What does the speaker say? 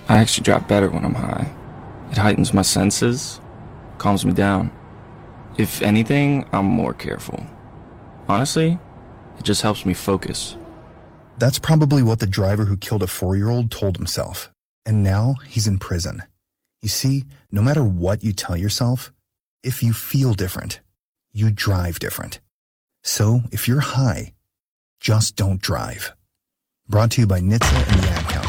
I actually drive better when I'm high. It heightens my senses, calms me down. If anything, I'm more careful. Honestly, it just helps me focus. That's probably what the driver who killed a 4-year-old told himself. And now he's in prison. You see, no matter what you tell yourself, if you feel different, you drive different. So if you're high, just don't drive. Brought to you by NHTSA and the